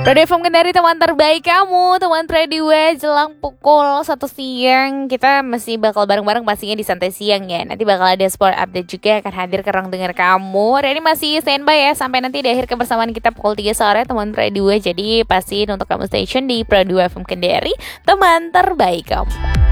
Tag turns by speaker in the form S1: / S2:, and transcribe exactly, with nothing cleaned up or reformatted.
S1: Radio F M Kendari, teman terbaik kamu, teman Prediwe. Jelang pukul satu siang kita masih bakal bareng-bareng pastinya di Santai Siang ya. Nanti bakal ada sport update juga akan hadir ke ruang dengar kamu. Reni masih standby ya sampai nanti di akhir kebersamaan kita pukul tiga sore, teman Prediwe. Jadi pastiin untuk kamu station di Prediwe F M Kendari, teman terbaik kamu.